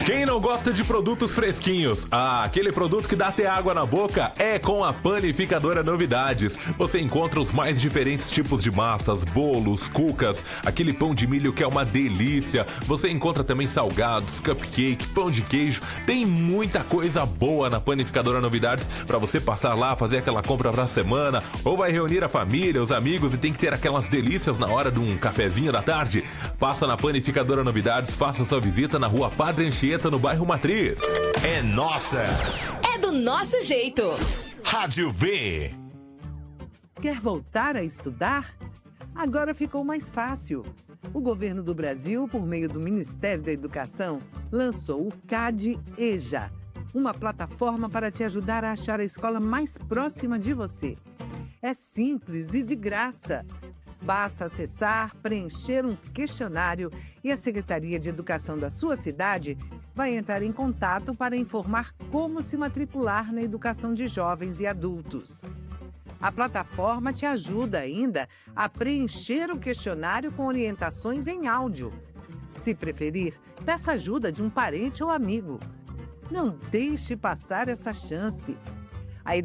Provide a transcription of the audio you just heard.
Quem não gosta de produtos fresquinhos? Aquele produto que dá até água na boca é com a Panificadora Novidades. Você encontra os mais diferentes tipos de massas, bolos, cucas, aquele pão de milho que é uma delícia. Você encontra também salgados, cupcake, pão de queijo. Tem muita coisa boa na Panificadora Novidades para você passar lá, fazer aquela compra pra semana, ou vai reunir a família, os amigos e tem que ter aquelas delícias na hora de um cafezinho da tarde. Passa na Panificadora Novidades, faça sua visita na Rua Padre Anchieta, no bairro Matriz. É nossa! É do nosso jeito! Rádio V. Quer voltar a estudar? Agora ficou mais fácil. O governo do Brasil, por meio do Ministério da Educação, lançou o CAD-EJA, uma plataforma para te ajudar a achar a escola mais próxima de você. É simples e de graça. Basta acessar, preencher um questionário e a Secretaria de Educação da sua cidade vai entrar em contato para informar como se matricular na educação de jovens e adultos. A plataforma te ajuda ainda a preencher o questionário com orientações em áudio. Se preferir, peça ajuda de um parente ou amigo. Não deixe passar essa chance.